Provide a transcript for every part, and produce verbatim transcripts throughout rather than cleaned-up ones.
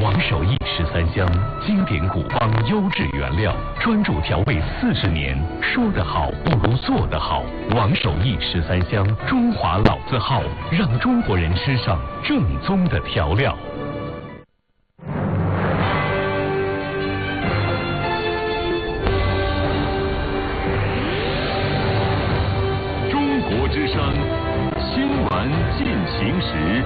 王守义十三香，经典古方，优质原料，专注调味四十年。说得好不如做得好。王守义十三香，中华老字号，让中国人吃上正宗的调料。中国之声新闻进行时。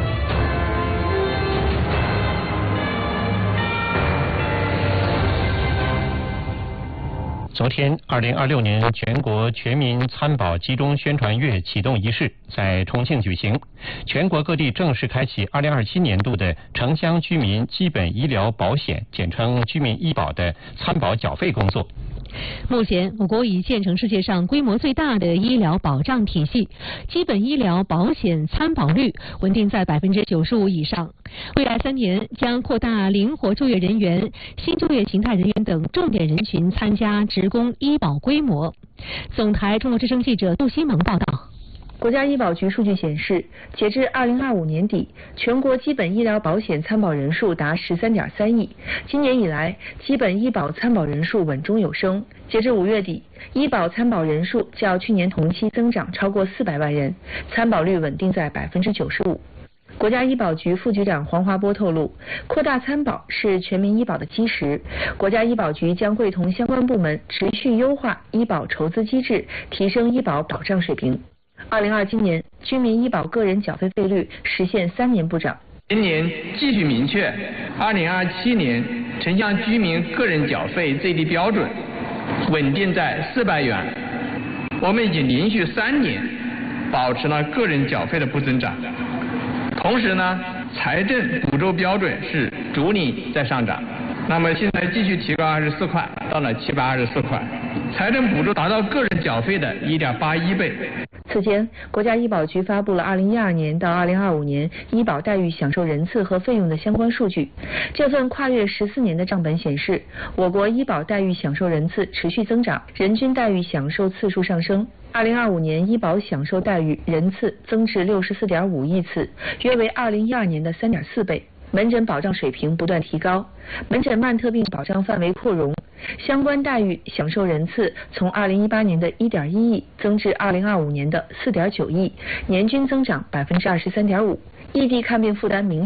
昨天，二零二六年全国全民参保集中宣传月启动仪式在重庆举行，全国各地正式开启二零二七年度的城乡居民基本医疗保险（简称居民医保）的参保缴费工作。 目前，我国已建成世界上规模最大的医疗保障体系，基本医疗保险参保率稳定在百分之九十五以上。未来三年将扩大灵活就业人员、新就业形态人员等重点人群参加职工医保规模。总台中国之声记者杜新萌报道。 国家医保局数据显示，截至二零二五年底，全国基本医疗保险参保人数达十三点三亿。今年以来，基本医保参保人数稳中有升。截至五月底，医保参保人数较去年同期增长超过四百万人，参保率稳定在百分之九十五。国家医保局副局长黄华波透露，扩大参保是全民医保的基石。国家医保局将会同相关部门持续优化医保筹资机制，提升医保保障水平。二零二七年，居民医保个人缴费费率实现三年不涨。 今年继续明确，二零二七年城乡居民个人缴费最低标准稳定在四百元。我们已经连续三年保持了个人缴费的不增长。同时呢，财政补助标准是逐年在上涨。那么现在继续提高二十四块，到了七百二十四块，财政补助达到个人缴费的一点八一倍。 此前，国家医保局发布了二零一二年到二零二五年医保待遇享受人次和费用的相关数据。这份跨越十四年的账本显示，我国医保待遇享受人次持续增长，人均待遇享受次数上升。二零二五年医保享受待遇人次增至六十四点五亿次，约为二零一二年的三点四倍。门诊保障水平不断提高，门诊慢特病保障范围扩容，相关待遇享受人次从二零一八年的一点一亿增至二零二五年的四点九亿，年均增长百分之二十三点五。异地看病负担明显